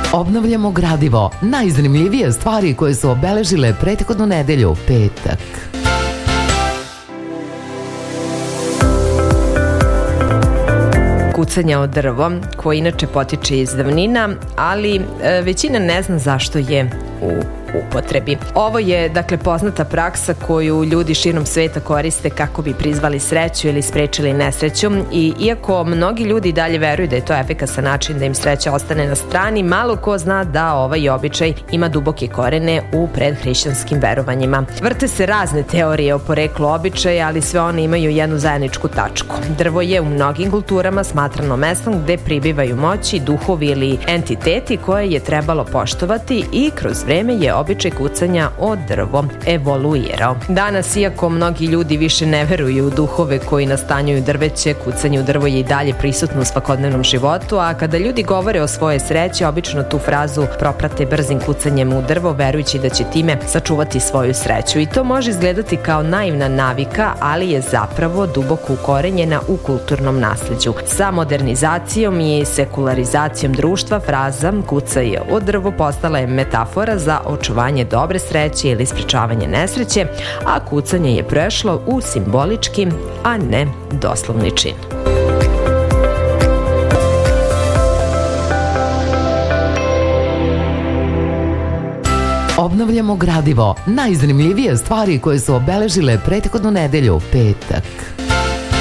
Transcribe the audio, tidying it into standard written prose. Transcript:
Obnavljamo gradivo, najzanimljivije stvari koje su obeležile prethodnu nedelju, petak. Kucanje o drvo, koje inače potiče iz davnina, ali većina ne zna zašto je u upotrebi. Ovo je, poznata praksa koju ljudi širom sveta koriste kako bi prizvali sreću ili sprečili nesreću, i iako mnogi ljudi dalje veruju da je to efikasan način da im sreća ostane na strani, malo ko zna da ovaj običaj ima duboke korene u predhrišćanskim verovanjima. Vrte se razne teorije o poreklu običaja, ali sve one imaju jednu zajedničku tačku. Drvo je u mnogim kulturama smatrano mestom gde pribivaju moći, duhovi ili entiteti koje je trebalo poštovati, i kroz vreme je običaj kucanja o drvo evoluirao. Danas, iako mnogi ljudi više ne veruju u duhove koji nastanjuju drveće, kucanje u drvo je i dalje prisutno u svakodnevnom životu, a kada ljudi govore o svojoj sreći, obično tu frazu proprate brzim kucanjem u drvo, verujući da će time sačuvati svoju sreću. I to može izgledati kao naivna navika, ali je zapravo duboko ukorenjena u kulturnom nasleđu. Sa modernizacijom i sekularizacijom društva, fraza kucaj o drvo postala je metafora za očuvanje dobre sreće ili sprečavanje nesreće, a kucanje je prešlo u simbolički, a ne doslovni čin. Obnavljamo gradivo, najzanimljivije stvari koje su obeležile prethodnu nedelju, petak.